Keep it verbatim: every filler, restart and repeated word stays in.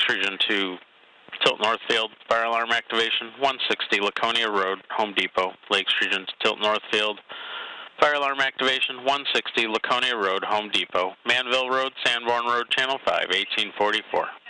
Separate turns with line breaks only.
Lakes Region two, Tilt Northfield, fire alarm activation, one sixty Laconia Road, Home Depot. Lakes Region to Tilt Northfield, fire alarm activation, one sixty Laconia Road, Home Depot. Manville Road, Sanborn Road, Channel five, eighteen forty-four.